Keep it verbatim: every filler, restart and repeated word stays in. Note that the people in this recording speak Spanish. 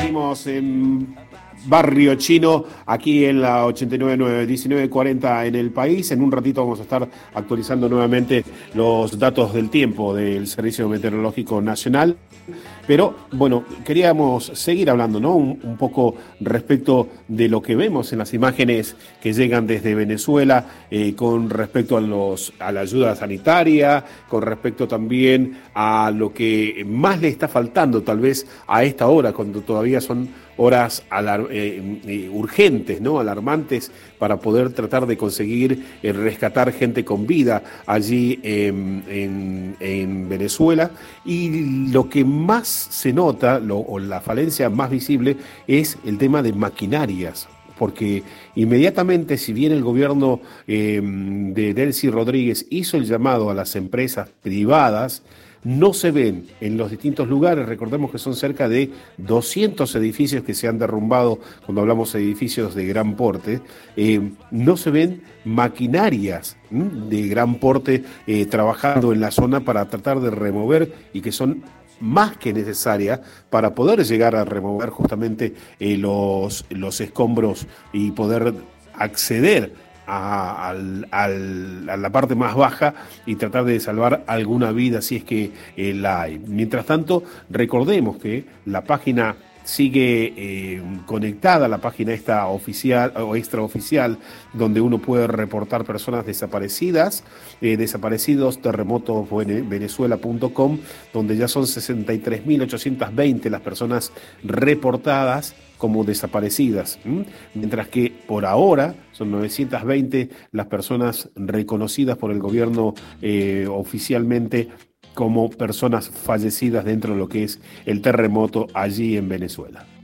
Seguimos en Barrio Chino, aquí en la ochenta y nueve punto nueve, diecinueve cuarenta en el país. En un ratito vamos a estar actualizando nuevamente los datos del tiempo del Servicio Meteorológico Nacional. Pero, bueno, queríamos seguir hablando, ¿no? Un, un poco respecto de lo que vemos en las imágenes que llegan desde Venezuela, eh, con respecto a, los, a la ayuda sanitaria, con respecto también a lo que más le está faltando tal vez a esta hora, cuando todavía son horas alar- eh, eh, urgentes, ¿no? Alarmantes, para poder tratar de conseguir eh, rescatar gente con vida allí en, en, en Venezuela. Y lo que más se nota, lo, o la falencia más visible, es el tema de maquinarias. Porque inmediatamente, si bien el gobierno eh, de Delcy Rodríguez hizo el llamado a las empresas privadas, no se ven en los distintos lugares. Recordemos que son cerca de doscientos edificios que se han derrumbado, cuando hablamos de edificios de gran porte, eh, no se ven maquinarias ¿m? de gran porte eh, trabajando en la zona para tratar de remover, y que son más que necesaria para poder llegar a remover justamente eh, los, los escombros y poder acceder A, al, al, a la parte más baja y tratar de salvar alguna vida si es que eh, la hay. Mientras tanto, recordemos que la página sigue eh, conectada, la página esta oficial o extraoficial, donde uno puede reportar personas desaparecidas, eh, desaparecidos terremotos venezuela punto com, donde ya son sesenta y tres mil ochocientas veinte las personas reportadas como desaparecidas, ¿m? Mientras que por ahora son novecientas veinte las personas reconocidas por el gobierno eh, oficialmente como personas fallecidas dentro de lo que es el terremoto allí en Venezuela.